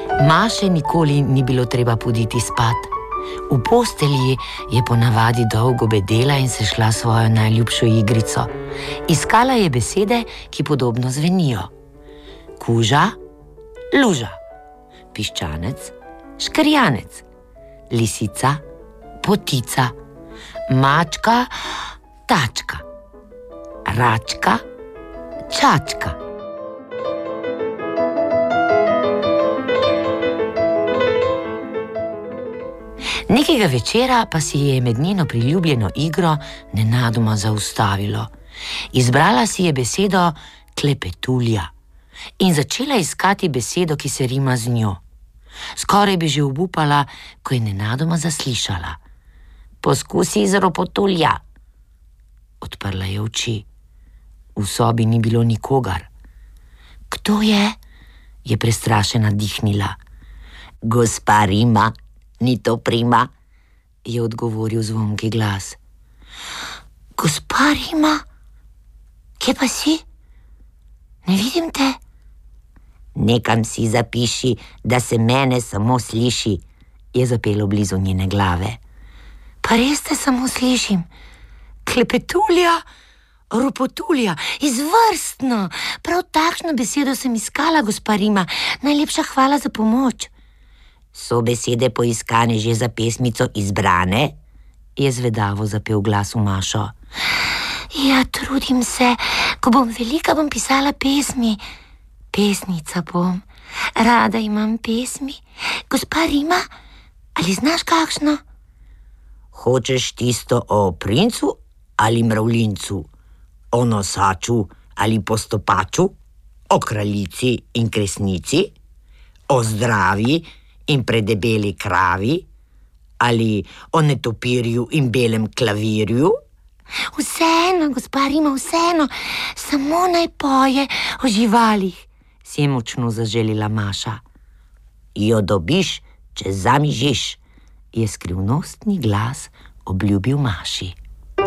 Maše nikoli ni bilo treba buditi spat. V postelji je ponavadi dolgo bedela in se šla svojo najljubšo igrico. Iskala je besede, ki podobno zvenijo. Kuža, luža, piščanec, škrjanec, lisica, potica, mačka, tačka, račka, čačka. Nekega večera pa si je med njeno priljubljeno igro nenadoma zaustavilo. Izbrala si je besedo klepetulja in začela iskati besedo, ki se rima z njo. Skoraj bi že obupala, ko je nenadoma zaslišala. Poskusi z ropotulja. Odprla je oči. V sobi ni bilo nikogar. Kdo je? Je prestrašena dihnila. Gospa Rima. Ni to prima, je odgovoril zvonki glas. Gospa Rima, kje pa si? Ne vidim te. Nekam si zapiši, da se mene samo sliši, je zapelo blizu njene glave. Pa res te samo slišim. Klepetulja, ropotulja, izvrstno. Prav takšno besedo sem iskala, gospa Rima. Najlepša hvala za pomoč. So besede poiskane že za pesmico izbrane? Je zvedavo zapel glas v Mašo. Ja, trudim se. Ko bom velika, bom pisala pesmi. Pesnica bom. Rada imam pesmi. Gospa Rima, ali znaš kakšno? Hočeš tisto o princu ali mravljincu? O nosaču ali postopaču? O kraljici in kresnici? O zdravi in predebeli kravi, ali o netopirju in belem klavirju? Vseeno, gospa Rima, vseeno, samo naj poje o živalih, si je močno zaželila Maša. Jo dobiš, če zamižiš, je skrivnostni glas obljubil Maši.